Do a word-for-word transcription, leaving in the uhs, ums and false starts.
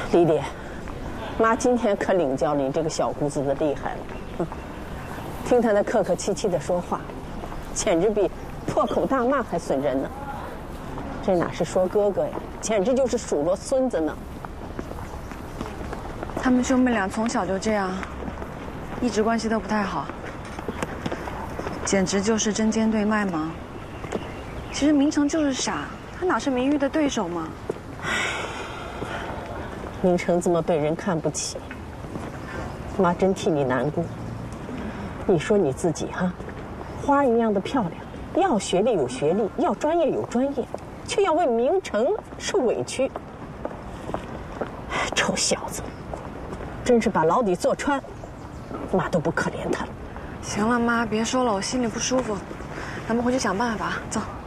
丽丽，妈今天可领教你这个小姑子的厉害了。哼，听她那客客气气的说话，简直比破口大骂还损人呢。这哪是说哥哥呀，简直就是数落孙子呢。 他们兄妹俩从小就这样，一直关系都不太好，简直就是针尖对麦嘛。其实明成就是傻，他哪是明玉的对手嘛？ 明成这么被人看不起，妈真替你难过。你说你自己哈，花一样的漂亮，要学历有学历，要专业有专业，却要为明成受委屈。臭小子，真是把牢底坐穿，妈都不可怜他了。 行了，妈，别说了，我心里不舒服，咱们回去想办法。走。